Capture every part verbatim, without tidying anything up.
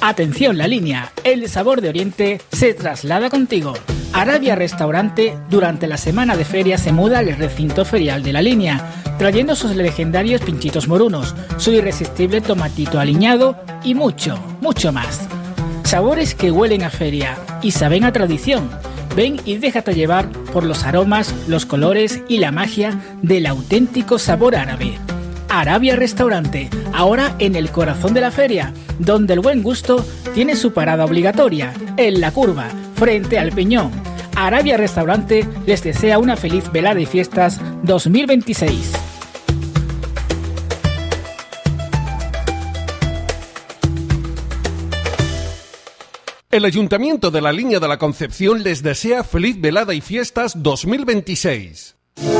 Atención La Línea, el sabor de Oriente se traslada contigo. Arabia Restaurante durante la semana de feria se muda al recinto ferial de La Línea, trayendo sus legendarios pinchitos morunos, su irresistible tomatito aliñado y mucho, mucho más. Sabores que huelen a feria y saben a tradición. Ven y déjate llevar por los aromas, los colores y la magia del auténtico sabor árabe. Arabia Restaurante, ahora en el corazón de la feria, donde el buen gusto tiene su parada obligatoria, en la curva, frente al Peñón. Arabia Restaurante les desea una feliz velada y fiestas dos mil veintiséis. El Ayuntamiento de la Línea de la Concepción les desea feliz velada y fiestas dos mil veintiséis.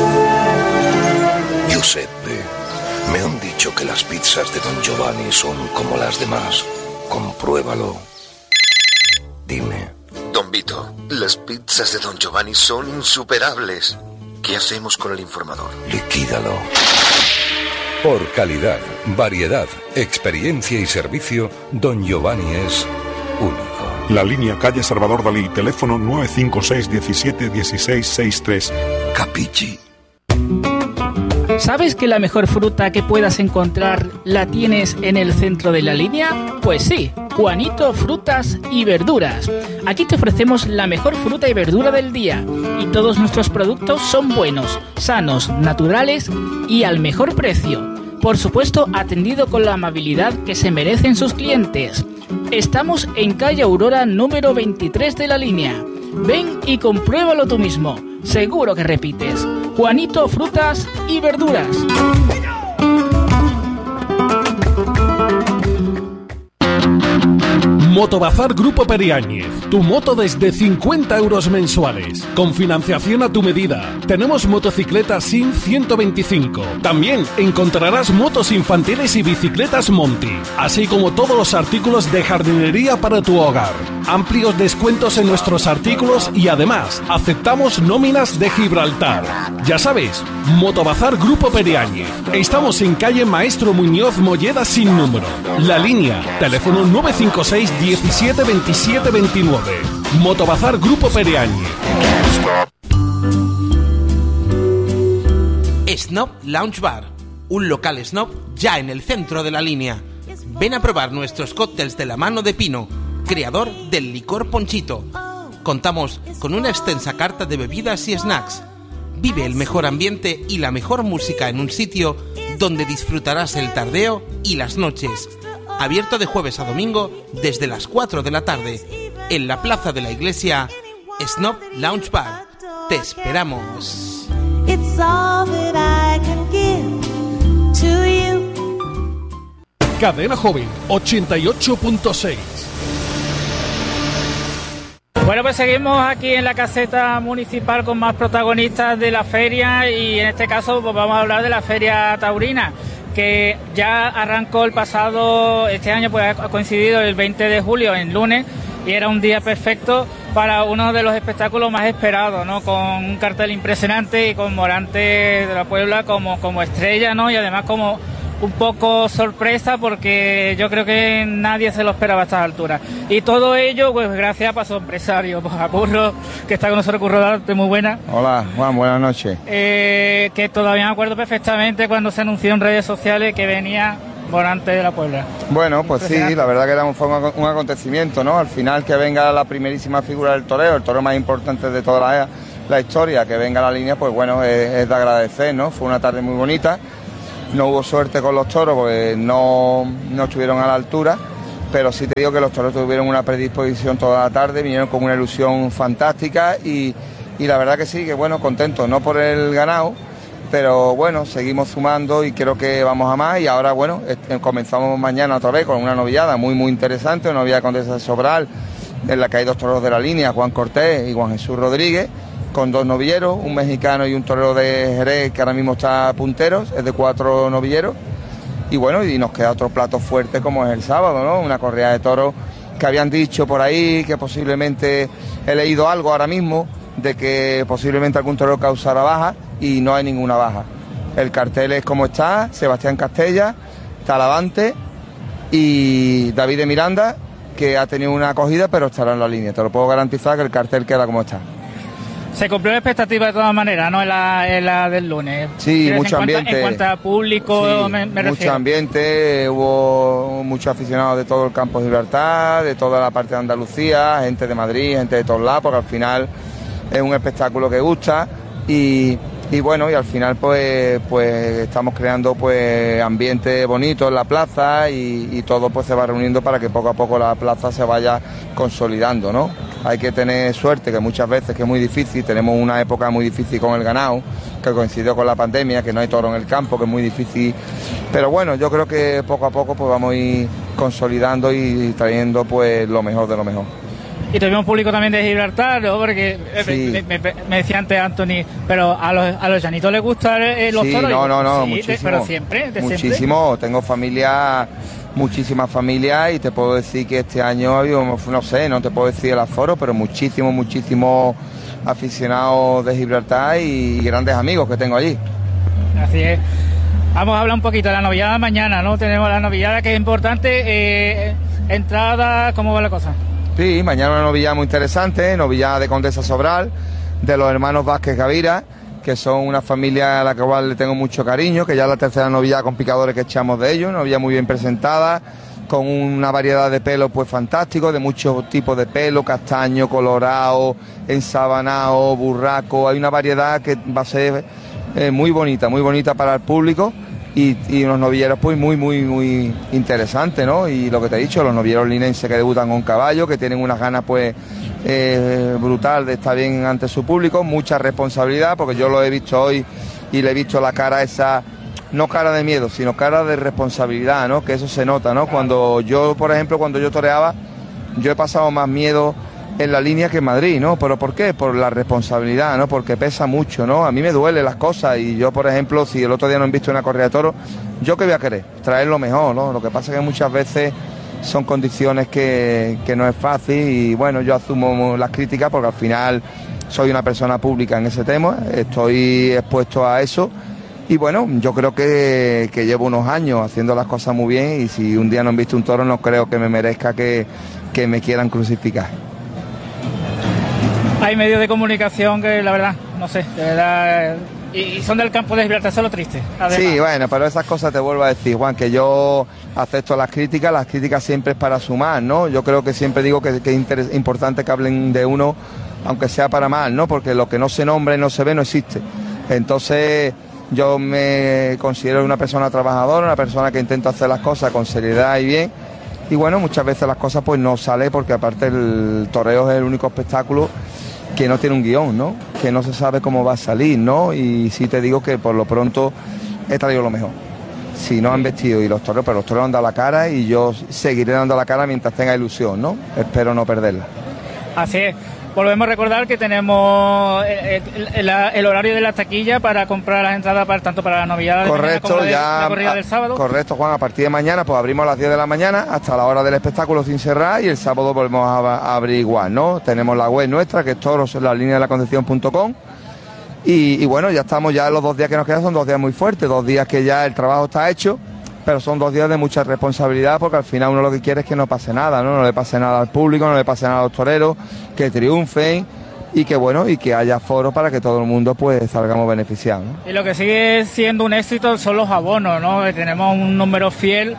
Giuseppe, me han dicho que las pizzas de Don Giovanni son como las demás. Compruébalo. Dime. Don Vito, las pizzas de Don Giovanni son insuperables. ¿Qué hacemos con el informador? Liquídalo. Por calidad, variedad, experiencia y servicio, Don Giovanni es único. La Línea, calle Salvador Dalí, teléfono nueve cinco seis diecisiete dieciséis sesenta y tres. Capichi. ¿Sabes que la mejor fruta que puedas encontrar la tienes en el centro de La Línea? Pues sí, Juanito Frutas y Verduras. Aquí te ofrecemos la mejor fruta y verdura del día y todos nuestros productos son buenos, sanos, naturales y al mejor precio. Por supuesto, atendido con la amabilidad que se merecen sus clientes. Estamos en calle Aurora número veintitrés de La Línea. Ven y compruébalo tú mismo. Seguro que repites. Juanito Frutas y Verduras. Motobazar Grupo Periáñez, tu moto desde cincuenta euros mensuales, con financiación a tu medida. Tenemos motocicletas S I M ciento veinticinco. También encontrarás motos infantiles y bicicletas Monty, así como todos los artículos de jardinería para tu hogar. Amplios descuentos en nuestros artículos y además aceptamos nóminas de Gibraltar. Ya sabes, Motobazar Grupo Periáñez. Estamos en calle Maestro Muñoz Molleda sin número. La Línea, teléfono nueve cinco seis diecisiete veintisiete veintinueve. Motobazar Grupo Periáñez. Snob Lounge Bar, un local snob ya en el centro de La Línea. Ven a probar nuestros cócteles de la mano de Pino, creador del licor Ponchito. Contamos con una extensa carta de bebidas y snacks. Vive el mejor ambiente y la mejor música en un sitio donde disfrutarás el tardeo y las noches. Abierto de jueves a domingo desde las cuatro de la tarde. En la plaza de la iglesia, Snob Lounge Bar. Te esperamos. Cadena Joven ochenta y ocho punto seis. Bueno, pues seguimos aquí en la caseta municipal con más protagonistas de la feria y en este caso pues vamos a hablar de la feria taurina, que ya arrancó el pasado, este año pues ha coincidido el veinte de julio en lunes y era un día perfecto para uno de los espectáculos más esperados, ¿no? Con un cartel impresionante y con Morante de la Puebla como, como estrella, ¿no? Y además como un poco sorpresa porque yo creo que nadie se lo esperaba a estas alturas. Y todo ello, pues gracias a su empresario, pues a Curro, que está con nosotros, Curro Darte, muy buena. Hola, Juan, buenas noches. Eh, que todavía me acuerdo perfectamente cuando se anunció en redes sociales que venía Morante de la Puebla. Bueno, pues sí, la verdad que era un, fue un acontecimiento, ¿no? Al final que venga la primerísima figura del toreo, el toreo más importante de toda la, la historia, que venga a La Línea, pues bueno, es, es de agradecer, ¿no? Fue una tarde muy bonita. No hubo suerte con los toros porque no, no estuvieron a la altura, pero sí te digo que los toros tuvieron una predisposición toda la tarde, vinieron con una ilusión fantástica y, y la verdad que sí, que bueno, contentos, no por el ganado, pero bueno, seguimos sumando y creo que vamos a más y ahora bueno, este, comenzamos mañana otra vez con una novillada muy muy interesante, una novillada Condesa de Sobral, en la que hay dos toreros de La Línea, Juan Cortés y Juan Jesús Rodríguez, con dos novilleros, un mexicano y un torero de Jerez que ahora mismo está punteros, es de cuatro novilleros. Y bueno, y nos queda otro plato fuerte como es el sábado, ¿no? Una corrida de toros que habían dicho por ahí, que posiblemente he leído algo ahora mismo, de que posiblemente algún torero causara baja y no hay ninguna baja. El cartel es como está, Sebastián Castella, Talavante y David de Miranda, que ha tenido una acogida, pero estará en la línea. Te lo puedo garantizar que el cartel queda como está. Se cumplió la expectativa de todas maneras, ¿no? En la, en la del lunes. Sí, mucho en ambiente. Cuanto, en cuanto a público, sí, me, me mucho refiero. ambiente, hubo muchos aficionados de todo el campo de Gibraltar, de toda la parte de Andalucía, gente de Madrid, gente de todos lados, porque al final es un espectáculo que gusta y, y bueno, y al final pues pues estamos creando pues ambiente bonito en la plaza y, y todo pues se va reuniendo para que poco a poco la plaza se vaya consolidando, ¿no? Hay que tener suerte, que muchas veces que es muy difícil, tenemos una época muy difícil con el ganado, que coincidió con la pandemia, que no hay toro en el campo, que es muy difícil, pero bueno, yo creo que poco a poco pues vamos a ir consolidando y trayendo pues lo mejor de lo mejor. Y tuvimos público también de Gibraltar, ¿no? Porque sí. me, me, me decía antes Anthony, pero a los, a los llanitos les gustan eh, los sí, toros. No, no, no, sí, muchísimo. De, pero siempre, de muchísimo. Siempre. Tengo familia, muchísimas familias y te puedo decir que este año ha habido, no sé, no te puedo decir el aforo, pero muchísimos, muchísimos aficionados de Gibraltar y grandes amigos que tengo allí. Así es. Vamos a hablar un poquito de la novillada mañana, ¿no? Tenemos la novillada que es importante. Eh, entrada, ¿cómo va la cosa? Sí, mañana una novillada muy interesante, novillada de Condesa Sobral, de los hermanos Vázquez Gavira, que son una familia a la cual le tengo mucho cariño, que ya es la tercera novillada con picadores que echamos de ellos, novillada muy bien presentada, con una variedad de pelo pues fantástico, de muchos tipos de pelo, castaño, colorado, ensabanado, burraco, hay una variedad que va a ser eh, muy bonita, muy bonita para el público. Y, y unos novilleros pues muy muy muy interesantes, ¿no? Y lo que te he dicho, los novilleros linenses que debutan con caballo, que tienen unas ganas pues eh, brutal de estar bien ante su público, mucha responsabilidad, porque yo lo he visto hoy y le he visto la cara esa, no cara de miedo, sino cara de responsabilidad, ¿no? Que eso se nota, ¿no? Cuando yo, por ejemplo, cuando yo toreaba, yo he pasado más miedo en la línea que en Madrid, ¿no? ¿Pero por qué? Por la responsabilidad, ¿no? Porque pesa mucho, ¿no? A mí me duelen las cosas y yo, por ejemplo, si el otro día no he visto una corrida de toros, ¿yo qué voy a querer? Traer lo mejor, ¿no? Lo que pasa es que muchas veces son condiciones que, que no es fácil y, bueno, yo asumo las críticas porque al final soy una persona pública en ese tema, estoy expuesto a eso y, bueno, yo creo que, que llevo unos años haciendo las cosas muy bien y si un día no he visto un toro no creo que me merezca que, que me quieran crucificar. Hay medios de comunicación que la verdad, no sé, de verdad, y, y son del campo de Gibraltar, eso es lo triste. Además. Sí, bueno, pero esas cosas te vuelvo a decir, Juan, que yo acepto las críticas, las críticas siempre es para sumar, ¿no? Yo creo que siempre digo que, que es interes- importante que hablen de uno, aunque sea para mal, ¿no? Porque lo que no se nombra y no se ve no existe. Entonces, yo me considero una persona trabajadora, una persona que intento hacer las cosas con seriedad y bien. Y bueno, muchas veces las cosas pues no salen porque aparte el toreo es el único espectáculo que no tiene un guión, ¿no? Que no se sabe cómo va a salir, ¿no? Y sí te digo que por lo pronto he traído lo mejor. Si no han vestido y los toreros, pero los toreros han dado la cara y yo seguiré dando la cara mientras tenga ilusión, ¿no? Espero no perderla. Así es. Volvemos a recordar que tenemos el, el, el, el horario de la taquilla para comprar las entradas para, tanto para la novillada de correcto, como de, ya, la corrida del sábado. Correcto, Juan, a partir de mañana pues abrimos a las diez de la mañana hasta la hora del espectáculo sin cerrar y el sábado volvemos a, a abrir igual, ¿no? Tenemos la web nuestra que es toros en la línea de la concepción punto com y, y bueno, ya estamos, ya los dos días que nos quedan son dos días muy fuertes, dos días que ya el trabajo está hecho, pero son dos días de mucha responsabilidad porque al final uno lo que quiere es que no pase nada, ¿no? No le pase nada al público, no le pase nada a los toreros, que triunfen y que bueno, y que haya foro para que todo el mundo pues salgamos beneficiados, ¿no? Y lo que sigue siendo un éxito son los abonos, ¿no? Tenemos un número fiel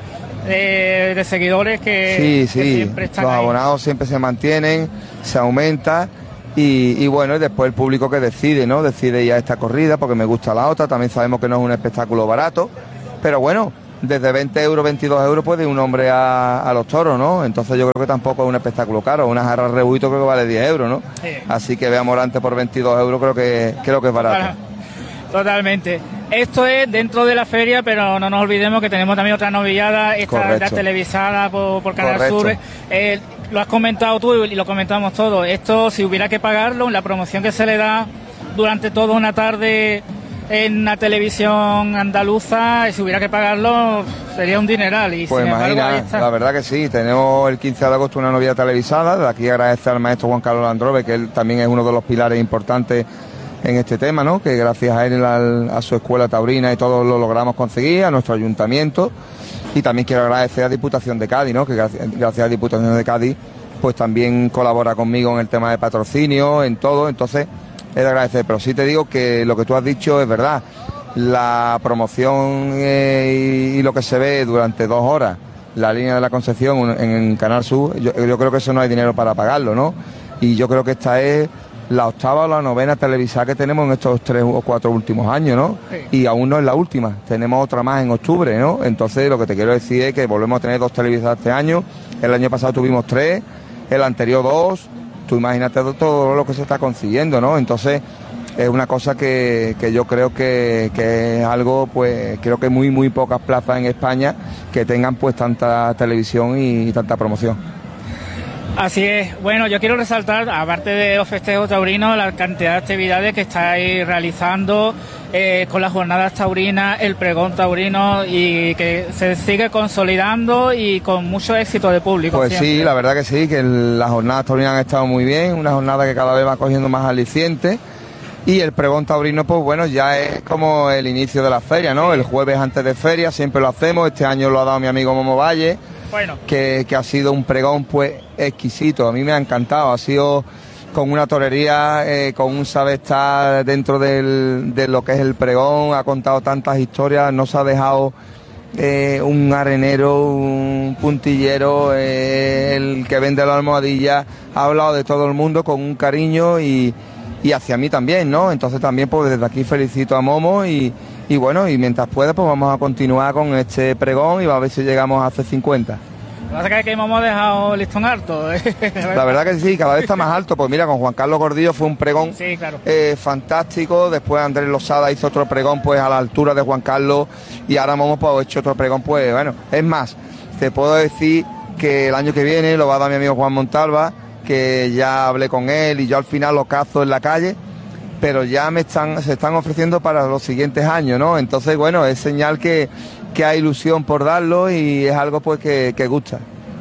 de, de seguidores que, sí, sí. que siempre están los ahí. Abonados siempre se mantienen, se aumenta y, y bueno, y después el público que decide, ¿no? Decide ir a esta corrida porque me gusta la otra, también sabemos que no es un espectáculo barato, pero bueno, desde veinte euros, veintidós euros puede ir un hombre a, a los toros, ¿no? Entonces yo creo que tampoco es un espectáculo caro. Una jarra de rebuito creo que vale diez euros, ¿no? Sí. Así que vea Morante por veintidós euros creo que, creo que es barato. Totalmente. Esto es dentro de la feria, pero no nos olvidemos que tenemos también otra novillada, esta ya televisada por, por Canal Correcto. Sur. Eh, lo has comentado tú y lo comentamos todos. Esto, si hubiera que pagarlo, la promoción que se le da durante toda una tarde en la televisión andaluza, si hubiera que pagarlo sería un dineral y pues sin embargo, imagina, ahí está. La verdad que sí, tenemos el quince de agosto una novillada televisada, de aquí agradecer al maestro Juan Carlos Landrove, que él también es uno de los pilares importantes en este tema, ¿no? Que gracias a él, a, a su escuela taurina y todo lo logramos conseguir, a nuestro ayuntamiento Y también quiero agradecer a Diputación de Cádiz, ¿no? Que gracias, gracias a Diputación de Cádiz pues también colabora conmigo en el tema de patrocinio, en todo, entonces es de agradecer. Pero sí te digo que lo que tú has dicho es verdad. La promoción eh, y, y lo que se ve durante dos horas, la línea de la Concepción en, en Canal Sur, yo, yo creo que eso no hay dinero para pagarlo, ¿no? Y yo creo que esta es la octava o la novena televisada que tenemos en estos tres o cuatro últimos años, ¿no? Sí. Y aún no es la última, tenemos otra más en octubre, ¿no? Entonces lo que te quiero decir es que volvemos a tener dos televisadas este año, el año pasado tuvimos tres, el anterior dos, tú imagínate todo lo que se está consiguiendo, ¿no? Entonces es una cosa que, que yo creo que, que es algo, pues creo que muy muy pocas plazas en España que tengan pues tanta televisión y, y tanta promoción. Así es. Bueno, yo quiero resaltar, aparte de los festejos taurinos, la cantidad de actividades que estáis realizando eh, con las jornadas taurinas, el pregón taurino, y que se sigue consolidando y con mucho éxito de público. Pues siempre. Sí, la verdad que sí, que las jornadas taurinas han estado muy bien, una jornada que cada vez va cogiendo más aliciente. Y el pregón taurino, pues bueno, ya es como el inicio de la feria, ¿no? El jueves antes de feria, siempre lo hacemos, este año lo ha dado mi amigo Momo Valle. Bueno. Que, que ha sido un pregón pues exquisito, a mí me ha encantado, ha sido con una torería, eh, con un saber estar dentro del, de lo que es el pregón, ha contado tantas historias, no se ha dejado eh, un arenero, un puntillero, eh, el que vende la almohadilla, ha hablado de todo el mundo con un cariño y, y hacia mí también, ¿no? Entonces también pues desde aquí felicito a Momo y Y bueno, y mientras pueda, pues vamos a continuar con este pregón y va a ver si llegamos a C cincuenta. Lo que pasa es que hemos dejado el listón alto. La verdad que sí, cada vez está más alto. Pues mira, con Juan Carlos Gordillo fue un pregón sí, claro. eh, fantástico. Después Andrés Losada hizo otro pregón pues a la altura de Juan Carlos. Y ahora hemos pues, hecho otro pregón, pues bueno. Es más, te puedo decir que el año que viene lo va a dar mi amigo Juan Montalva, que ya hablé con él y yo al final lo cazo en la calle. Pero ya me están, se están ofreciendo para los siguientes años, ¿no? Entonces, bueno, es señal que, que hay ilusión por darlo y es algo pues que, que gusta.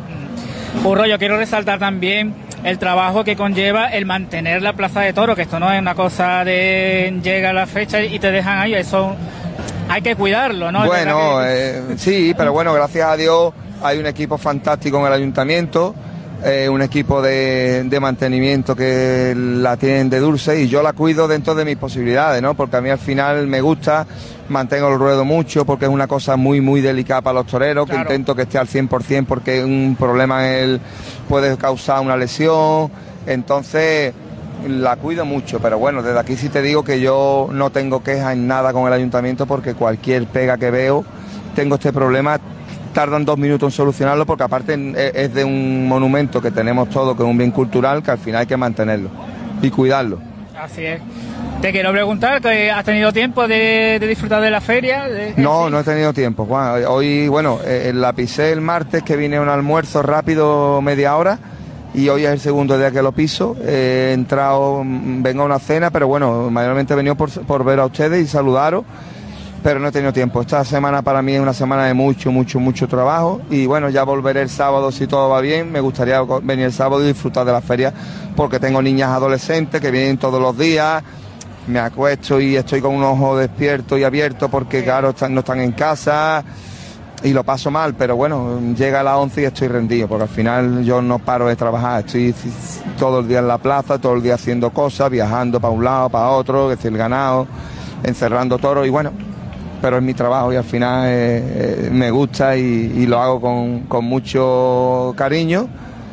Urro, yo quiero resaltar también el trabajo que conlleva el mantener la plaza de toros, que esto no es una cosa de llega la fecha y te dejan ahí, eso hay que cuidarlo, ¿no? Bueno, que... eh, sí, pero bueno, gracias a Dios hay un equipo fantástico en el ayuntamiento. Eh, un equipo de, de mantenimiento que la tienen de dulce y yo la cuido dentro de mis posibilidades, ¿no? Porque a mí al final me gusta, mantengo el ruedo mucho porque es una cosa muy muy delicada para los toreros, claro. Que intento que esté al cien por ciento porque un problema en él puede causar una lesión, entonces la cuido mucho, pero bueno, desde aquí sí te digo que yo no tengo quejas en nada con el ayuntamiento porque cualquier pega que veo, tengo este problema, tardan dos minutos en solucionarlo porque aparte es de un monumento que tenemos todo, que es un bien cultural, que al final hay que mantenerlo y cuidarlo. Así es. Te quiero preguntar, ¿has tenido tiempo de, de disfrutar de la feria? De... No, no he tenido tiempo, Juan. Hoy, bueno, eh, la pisé el martes, que vine a un almuerzo rápido, media hora, y hoy es el segundo día que lo piso. He entrado, vengo a una cena, pero bueno, mayormente he venido por, por ver a ustedes y saludaros. Pero no he tenido tiempo. Esta semana para mí es una semana de mucho, mucho, mucho trabajo y bueno, ya volveré el sábado si todo va bien. Me gustaría venir el sábado y disfrutar de la feria porque tengo niñas adolescentes que vienen todos los días, me acuesto y estoy con un ojo despierto y abierto porque claro, están, no están en casa y lo paso mal, pero bueno, llega a las once y estoy rendido porque al final yo no paro de trabajar, estoy todo el día en la plaza, todo el día haciendo cosas, viajando para un lado, para otro, que es el ganado, encerrando toros y bueno, pero es mi trabajo y al final eh, eh, me gusta y, y lo hago con, con mucho cariño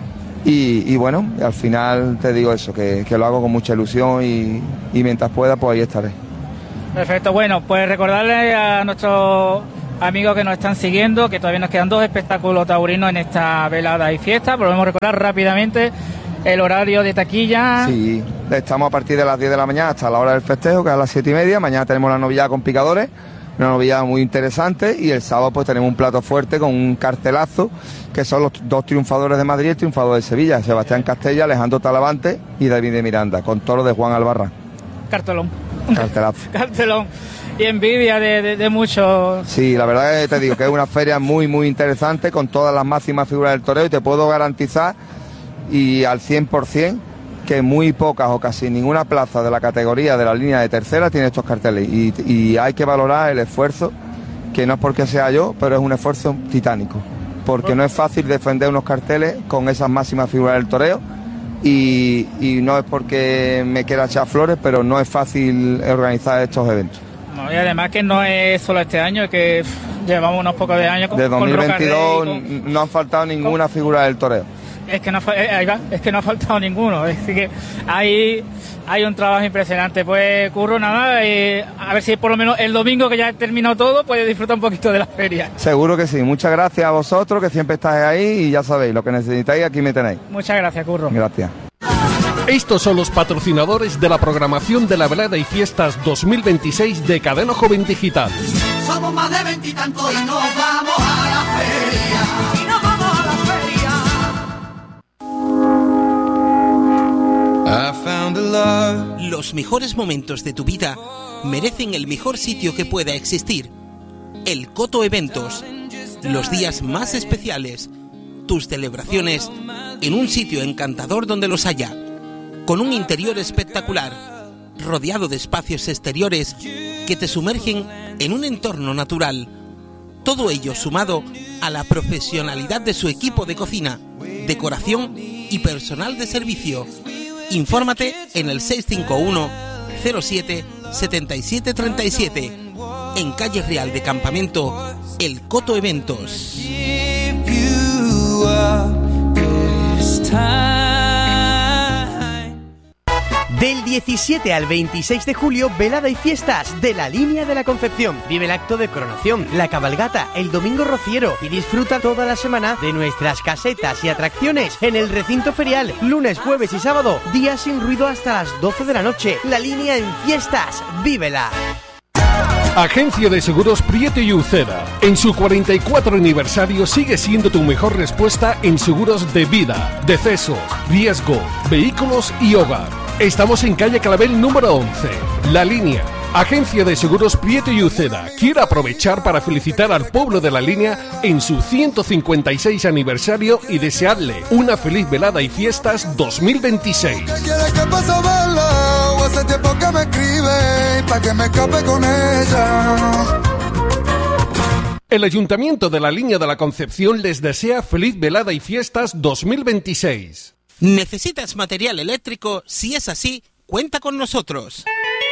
y, y bueno, al final te digo eso, que, que lo hago con mucha ilusión y, y mientras pueda pues ahí estaré. Perfecto, bueno, pues recordarle a nuestros amigos que nos están siguiendo que todavía nos quedan dos espectáculos taurinos en esta velada y fiesta, volvemos a recordar rápidamente el horario de taquilla. Sí, estamos a partir de las diez de la mañana hasta la hora del festejo, que es a las siete y media, mañana tenemos la novillada con picadores, una novillada muy interesante y el sábado pues tenemos un plato fuerte con un cartelazo que son los dos triunfadores de Madrid y el triunfador de Sevilla, Sebastián Castella, Alejandro Talavante y David de Miranda, con toro de Juan Albarrán. Cartelón. Cartelazo. Cartelón. Y envidia de, de, de muchos. Sí, la verdad que te digo que es una feria muy muy interesante con todas las máximas figuras del toreo y te puedo garantizar y al cien por ciento que muy pocas o casi ninguna plaza de la categoría de la línea de tercera tiene estos carteles y, y hay que valorar el esfuerzo que no es porque sea yo, pero es un esfuerzo titánico, porque no es fácil defender unos carteles con esas máximas figuras del toreo, y, y no es porque me quiera echar flores, pero no es fácil organizar estos eventos. No, y además que no es solo este año, es que pff, llevamos unos pocos de años con, de dos mil veintidós con con, no han faltado ninguna con, figura del toreo. Es que no, ahí va, es que no ha faltado ninguno, es que hay, hay un trabajo impresionante. Pues Curro, nada, eh, a ver si por lo menos el domingo, que ya ha terminado todo, puede disfrutar un poquito de la feria. Seguro que sí, muchas gracias a vosotros, que siempre estáis ahí, y ya sabéis, lo que necesitáis aquí me tenéis. Muchas gracias, Curro. Gracias. Estos son los patrocinadores de la programación de la Velada y Fiestas dos mil veintiséis de Cadena Joven Digital. Somos más de veintitantos y nos vamos a la feria. Y nos vamos a la feria. Los mejores momentos de tu vida merecen el mejor sitio que pueda existir. El Coto Eventos. Los días más especiales. Tus celebraciones en un sitio encantador donde los haya. Con un interior espectacular, rodeado de espacios exteriores que te sumergen en un entorno natural. Todo ello sumado a la profesionalidad de su equipo de cocina, decoración y personal de servicio. Infórmate en el seis cinco uno, cero siete, siete siete tres siete. En Calle Real de Campamento, El Coto Eventos. Del diecisiete al veintiséis de julio, velada y fiestas de la Línea de la Concepción. Vive el acto de coronación, la cabalgata, el domingo rociero y disfruta toda la semana de nuestras casetas y atracciones en el recinto ferial. Lunes, jueves y sábado, días sin ruido hasta las doce de la noche. La Línea en fiestas, vívela. Agencia de Seguros Prieto y Uceda. En su cuarenta y cuatro aniversario sigue siendo tu mejor respuesta en seguros de vida, decesos, riesgo, vehículos y hogar. Estamos en calle Clavel número once. La Línea. Agencia de Seguros Prieto y Uceda quiere aprovechar para felicitar al pueblo de La Línea en su ciento cincuenta y seis aniversario y desearle una feliz velada y fiestas dos mil veintiséis. ¿Qué quieres que pase a verla? O hace tiempo que me escribe para que me escape con ella. El Ayuntamiento de La Línea de la Concepción les desea feliz velada y fiestas dos mil veintiséis. ¿Necesitas material eléctrico? Si es así, cuenta con nosotros.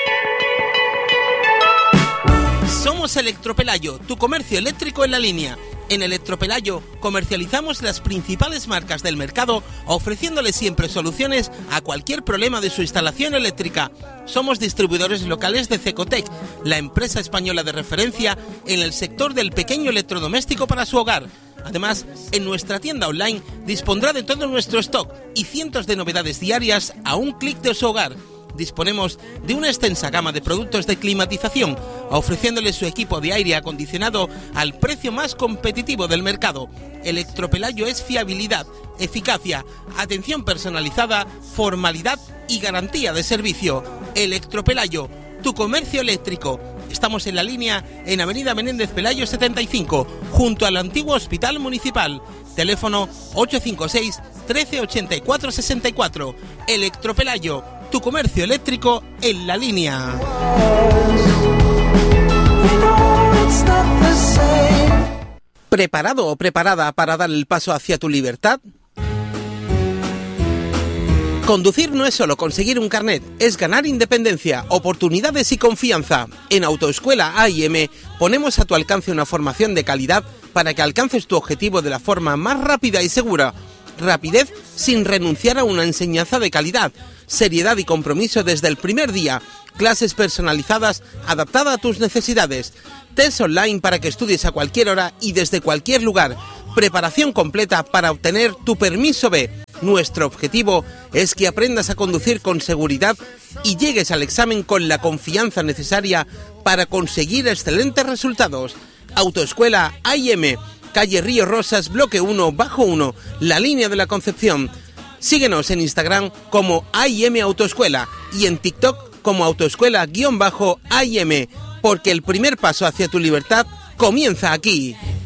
Somos Electropelayo, tu comercio eléctrico en La Línea. En Electropelayo comercializamos las principales marcas del mercado, ofreciéndole siempre soluciones a cualquier problema de su instalación eléctrica. Somos distribuidores locales de Cecotec, la empresa española de referencia en el sector del pequeño electrodoméstico para su hogar. Además, en nuestra tienda online dispondrá de todo nuestro stock y cientos de novedades diarias a un clic de su hogar. Disponemos de una extensa gama de productos de climatización, ofreciéndole su equipo de aire acondicionado al precio más competitivo del mercado. Electropelayo es fiabilidad, eficacia, atención personalizada, formalidad y garantía de servicio. Electropelayo, tu comercio eléctrico. Estamos en La Línea, en Avenida Menéndez Pelayo setenta y cinco, junto al antiguo Hospital Municipal. Teléfono ocho cinco seis, trece ochenta y cuatro sesenta y cuatro. Electropelayo, tu comercio eléctrico en La Línea. ¿Preparado o preparada para dar el paso hacia tu libertad? Conducir no es solo conseguir un carnet, es ganar independencia, oportunidades y confianza. En Autoescuela A I M ponemos a tu alcance una formación de calidad para que alcances tu objetivo de la forma más rápida y segura. Rapidez sin renunciar a una enseñanza de calidad. Seriedad y compromiso desde el primer día. Clases personalizadas adaptadas a tus necesidades. Test online para que estudies a cualquier hora y desde cualquier lugar. Preparación completa para obtener tu permiso B. Nuestro objetivo es que aprendas a conducir con seguridad y llegues al examen con la confianza necesaria para conseguir excelentes resultados. Autoescuela A I M, calle Río Rosas, bloque uno, bajo uno, La Línea de la Concepción. Síguenos en Instagram como A I M Autoescuela y en TikTok como Autoescuela-A I M, porque el primer paso hacia tu libertad comienza aquí.